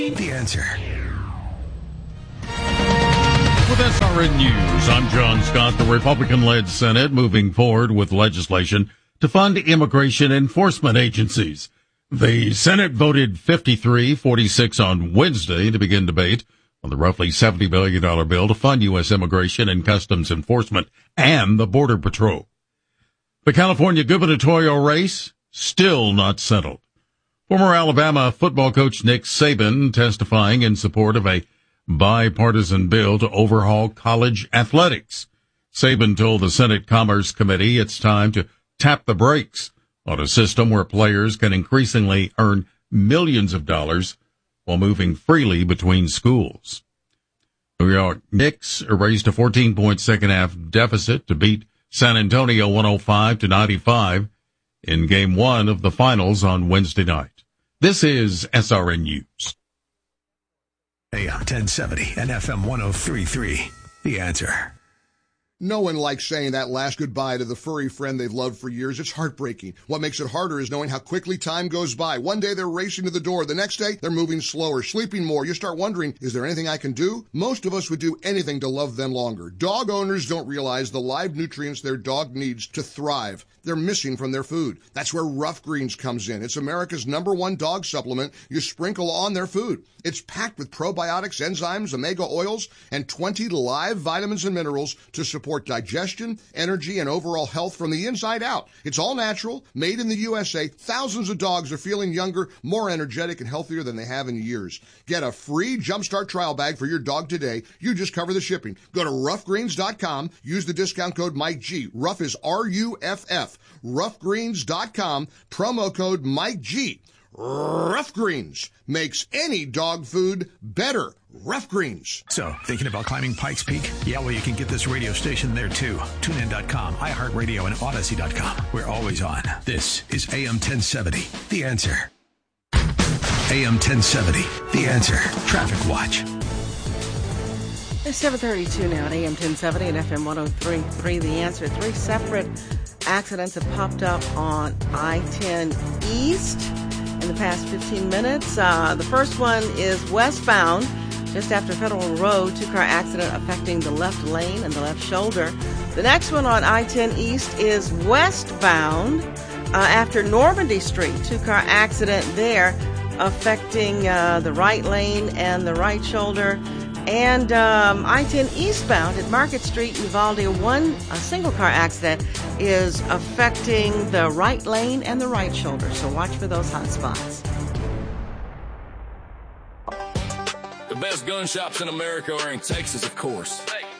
The Answer. With SRN News, I'm John Scott. The Republican-led Senate moving forward with legislation to fund immigration enforcement agencies. The Senate voted 53-46 on Wednesday to begin debate on the roughly $70 billion bill to fund U.S. immigration and customs enforcement and the Border Patrol. The California gubernatorial race still not settled. Former Alabama football coach Nick Saban testifying in support of a bipartisan bill to overhaul college athletics. Saban told the Senate Commerce Committee it's time to tap the brakes on a system where players can increasingly earn millions of dollars while moving freely between schools. New York Knicks erased a 14-point second-half deficit to beat San Antonio 105-95 in Game 1 of the finals on Wednesday night. This is SRN News. AM 1070 and FM 103.3. The Answer. No one likes saying that last goodbye to the furry friend they've loved for years. It's heartbreaking. What makes it harder is knowing how quickly time goes by. One day they're racing to the door. The next day they're moving slower, sleeping more. You start wondering, is there anything I can do? Most of us would do anything to love them longer. Dog owners don't realize the live nutrients their dog needs to thrive. They're missing from their food. That's where Rough Greens comes in. It's America's #1 dog supplement you sprinkle on their food. It's packed with probiotics, enzymes, omega oils, and 20 live vitamins and minerals to support digestion, energy, and overall health from the inside out. It's all natural, made in the USA. Thousands of dogs are feeling younger, more energetic, and healthier than they have in years. Get a free Jumpstart trial bag for your dog today. You just cover the shipping. Go to roughgreens.com. Use the discount code MikeG. Rough is RUFF. Roughgreens.com. Promo code MikeG. Rough Greens makes any dog food better. Rough Greens. So, thinking about climbing Pikes Peak? Yeah, well, you can get this radio station there, too. TuneIn.com, iHeartRadio, and Odyssey.com. We're always on. This is AM 1070, The Answer. AM 1070, The Answer. Traffic Watch. It's 7:32 now at AM 1070 and FM 103.3. The Answer. 3 separate accidents have popped up on I-10 East in the past 15 minutes. The first one is westbound, just after Federal Road, 2-car accident affecting the left lane and the left shoulder. The next one on I-10 East is westbound after Normandy Street, 2-car accident there affecting the right lane and the right shoulder. And I-10 eastbound at Market Street, Uvalde, a single-car accident is affecting the right lane and the right shoulder. So watch for those hot spots. The best gun shops in America are in Texas, of course.